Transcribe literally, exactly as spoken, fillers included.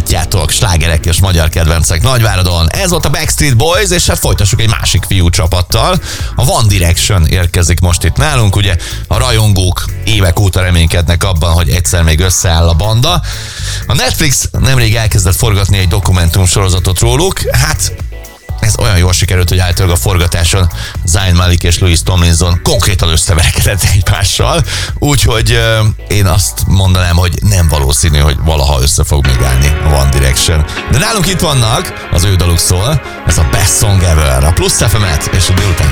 hallgatjátok, slágerek és magyar kedvencek Nagyváradon. Ez volt a Backstreet Boys, és hát folytassuk egy másik fiú csapattal. A One Direction érkezik most itt nálunk, ugye a rajongók évek óta reménykednek abban, hogy egyszer még összeáll a banda. A Netflix nemrég elkezdett forgatni egy dokumentum sorozatot róluk, hát ez olyan jól sikerült, hogy általában a forgatáson Zayn Malik és Louis Tomlinson konkrétan összeverekedett egymással, úgyhogy euh, én azt mondanám, hogy nem valószínű, hogy valaha össze fog még állni a One Direction. De nálunk itt vannak, az ő daluk szól, ez a Best Song Ever, a Plusz ef emet és a délután